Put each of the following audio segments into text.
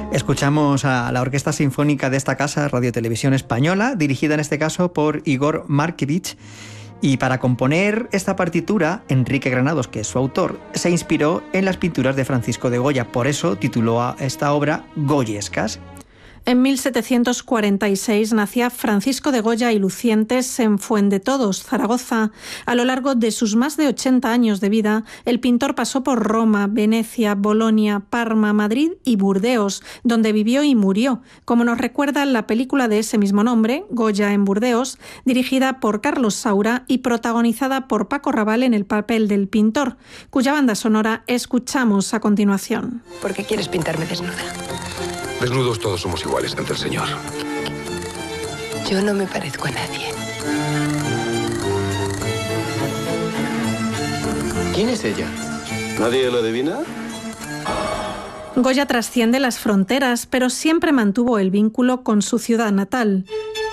Escuchamos a la Orquesta Sinfónica de esta casa, Radio Televisión Española, dirigida en este caso por Igor Markevich. Y para componer esta partitura, Enrique Granados, que es su autor, se inspiró en las pinturas de Francisco de Goya. Por eso tituló a esta obra Goyescas. En 1746 nacía Francisco de Goya y Lucientes en Fuendetodos, Zaragoza. A lo largo de sus más de 80 años de vida, el pintor pasó por Roma, Venecia, Bolonia, Parma, Madrid y Burdeos, donde vivió y murió, como nos recuerda la película de ese mismo nombre, Goya en Burdeos, dirigida por Carlos Saura y protagonizada por Paco Rabanne en el papel del pintor, cuya banda sonora escuchamos a continuación. ¿Por qué quieres pintarme desnuda? Desnudos todos somos iguales ante el Señor. Yo no me parezco a nadie. ¿Quién es ella? ¿Nadie lo adivina? Goya trasciende las fronteras, pero siempre mantuvo el vínculo con su ciudad natal.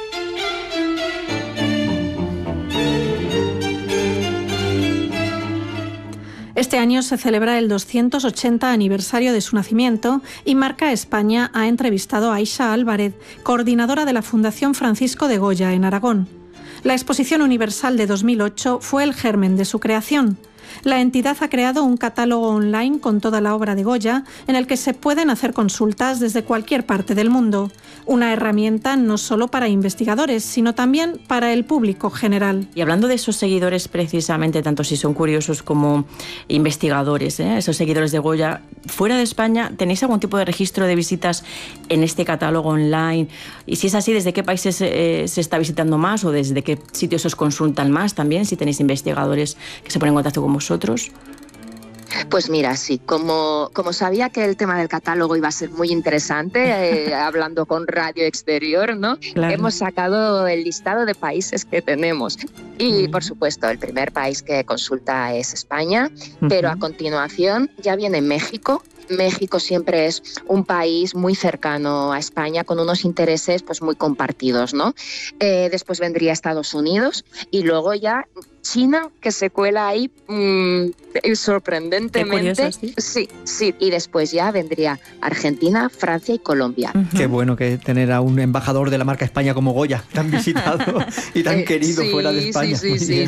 Este año se celebra el 280 aniversario de su nacimiento y Marca España ha entrevistado a Aisha Álvarez, coordinadora de la Fundación Francisco de Goya en Aragón. La Exposición Universal de 2008 fue el germen de su creación. La entidad ha creado un catálogo online con toda la obra de Goya, en el que se pueden hacer consultas desde cualquier parte del mundo. Una herramienta no solo para investigadores, sino también para el público general. Y hablando de esos seguidores precisamente, tanto si son curiosos como investigadores, esos seguidores de Goya, fuera de España, ¿tenéis algún tipo de registro de visitas en este catálogo online? Y si es así, ¿desde qué países se está visitando más o desde qué sitios os consultan más también, si tenéis investigadores que se ponen en contacto con vosotros? Pues mira, sí, como sabía que el tema del catálogo iba a ser muy interesante, hablando con Radio Exterior, ¿no? Claro. Hemos sacado el listado de países que tenemos. Y, por supuesto, el primer país que consulta es España, pero a continuación ya viene México. México siempre es un país muy cercano a España, con unos intereses pues muy compartidos, ¿no? Después vendría Estados Unidos y luego ya China, que se cuela ahí sorprendentemente. Sí. Y después ya vendría Argentina, Francia y Colombia. Qué bueno que tener a un embajador de la marca España como Goya, tan visitado y tan querido fuera de España. Sí.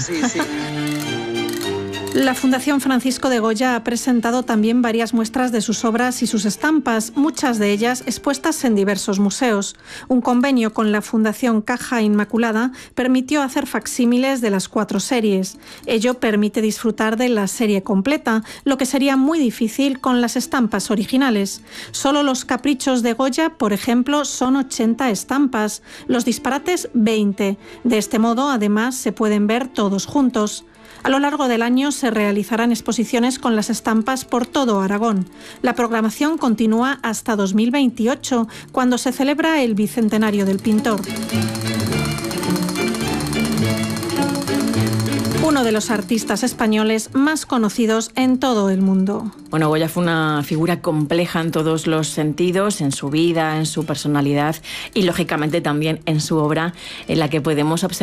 La Fundación Francisco de Goya ha presentado también varias muestras de sus obras y sus estampas, muchas de ellas expuestas en diversos museos. Un convenio con la Fundación Caja Inmaculada permitió hacer facsímiles de las 4 series. Ello permite disfrutar de la serie completa, lo que sería muy difícil con las estampas originales. Solo los caprichos de Goya, por ejemplo, son 80 estampas, los disparates 20. De este modo, además, se pueden ver todos juntos. A lo largo del año se realizarán exposiciones con las estampas por todo Aragón. La programación continúa hasta 2028, cuando se celebra el bicentenario del pintor. Uno de los artistas españoles más conocidos en todo el mundo. Bueno, Goya fue una figura compleja en todos los sentidos, en su vida, en su personalidad y, lógicamente, también en su obra, en la que podemos observar